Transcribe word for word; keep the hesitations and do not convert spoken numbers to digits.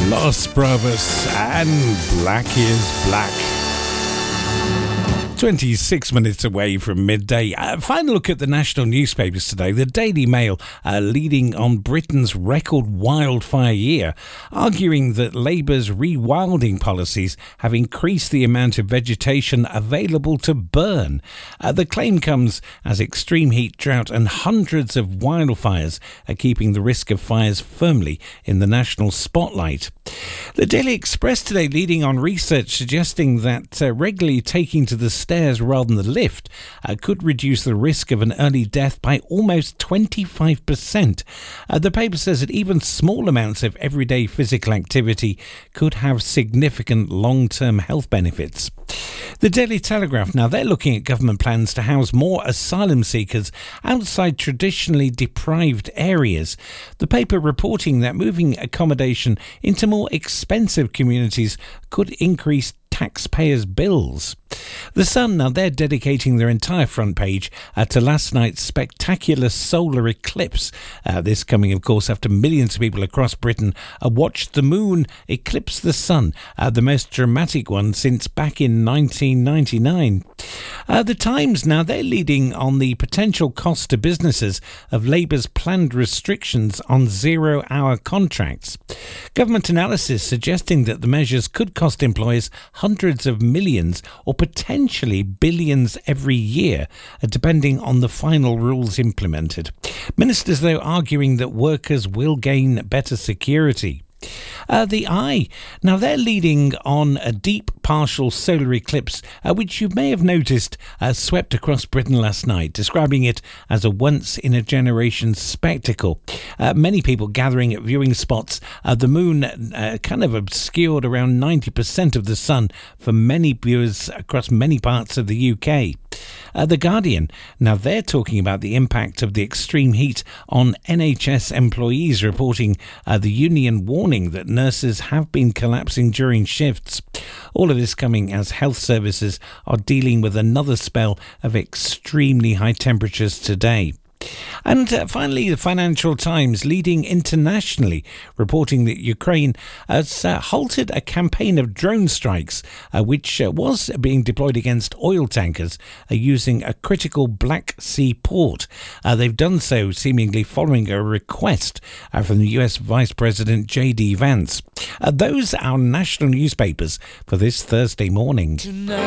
Los Bravos and Black is Black. twenty-six minutes away from midday. Uh, final look at the national newspapers today. The Daily Mail uh, leading on Britain's record wildfire year, arguing that Labour's rewilding policies have increased the amount of vegetation available to burn. Uh, the claim comes as extreme heat, drought and hundreds of wildfires are keeping the risk of fires firmly in the national spotlight. The Daily Express today leading on research suggesting that uh, regularly taking to the stairs rather than the lift uh, could reduce the risk of an early death by almost twenty-five percent. Uh, the paper says that even small amounts of everyday physical activity could have significant long-term health benefits. The Daily Telegraph, now they're looking at government plans to house more asylum seekers outside traditionally deprived areas. The paper reporting that moving accommodation into more expensive communities could increase taxpayers' bills. The Sun, now they're dedicating their entire front page uh, to last night's spectacular solar eclipse. Uh, this coming, of course, after millions of people across Britain uh, watched the moon eclipse the sun, uh, the most dramatic one since back in nineteen ninety-nine. Uh, the Times, now they're leading on the potential cost to businesses of Labour's planned restrictions on zero-hour contracts. Government analysis suggesting that the measures could cost employers hundreds of millions or potentially billions every year, uh, depending on the final rules implemented. Ministers, though, arguing that workers will gain better security. Uh, the Eye, now they're leading on a deep partial solar eclipse, uh, which you may have noticed uh, swept across Britain last night, describing it as a once-in-a-generation spectacle. Uh, many people gathering at viewing spots. Uh, the moon uh, kind of obscured around ninety percent of the sun for many viewers across many parts of the U K. Uh, the Guardian, now they're talking about the impact of the extreme heat on N H S employees, reporting uh, the union warning that nurses have been collapsing during shifts. All of this coming as health services are dealing with another spell of extremely high temperatures today. And uh, finally, the Financial Times leading internationally, reporting that Ukraine has uh, halted a campaign of drone strikes, uh, which uh, was being deployed against oil tankers uh, using a critical Black Sea port. Uh, they've done so seemingly following a request uh, from the U S Vice President J D Vance. Uh, those are national newspapers for this Thursday morning. Tonight.